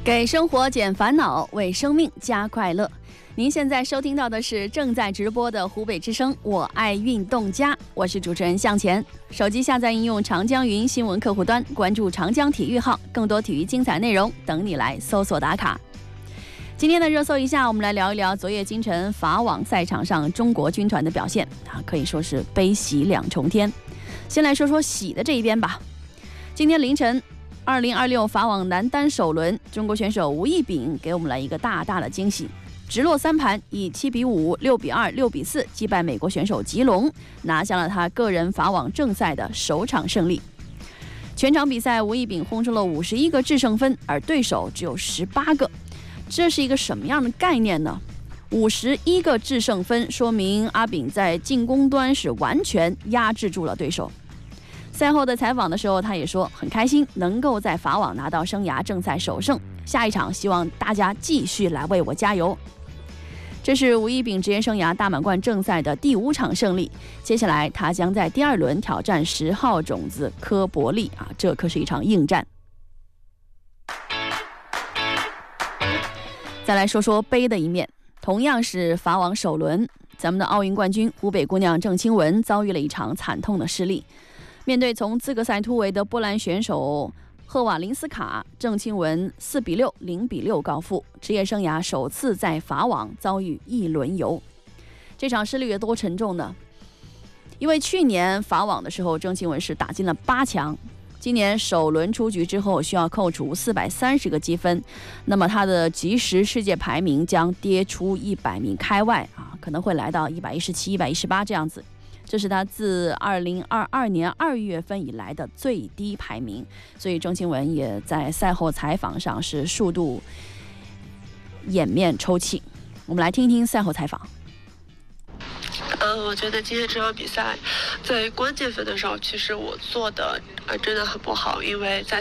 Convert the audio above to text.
给生活减烦恼，为生命加快乐。您现在收听到的是正在直播的湖北之声我爱运动家，我是主持人向前。手机下载应用长江云新闻客户端，关注长江体育号，更多体育精彩内容等你来搜索打卡。今天的热搜一下，我们来聊一聊昨夜今晨法网赛场上中国军团的表现可以说是悲喜两重天。先来说说喜的这一边吧。今天凌晨2026法网男单首轮，中国选手吴亦丙给我们来一个大大的惊喜，直落三盘以7比5、6比2、6比4击败美国选手吉隆，拿下了他个人法网正赛的首场胜利。全场比赛吴亦丙轰出了51个制胜分，而对手只有18个。这是一个什么样的概念呢？51个制胜分说明阿丙在进攻端是完全压制住了对手。赛后的采访的时候，他也说很开心能够在法网拿到生涯正赛首胜，下一场希望大家继续来为我加油。这是吴亦丙职业生涯大满贯正赛的第5场胜利，接下来他将在第2轮挑战10号种子科伯利这可是一场硬战。再来说说悲的一面，同样是法网首轮，咱们的奥运冠军湖北姑娘郑钦文遭遇了一场惨痛的失利。面对从资格赛突围的波兰选手赫瓦林斯卡，郑钦文4比6、0比6告负，职业生涯首次在法网遭遇一轮游。这场失利有多沉重呢？因为去年法网的时候，郑钦文是打进了8强，今年首轮出局之后需要扣除430个积分，那么他的即时世界排名将跌出100名开外可能会来到117、118这样子。这是他自2022年2月份以来的最低排名，所以郑钦文也在赛后采访上是数度掩面抽泣。我们来听听赛后采访。 我觉得今天这场比赛在关键分的时候，其实我做的真的很不好，因为在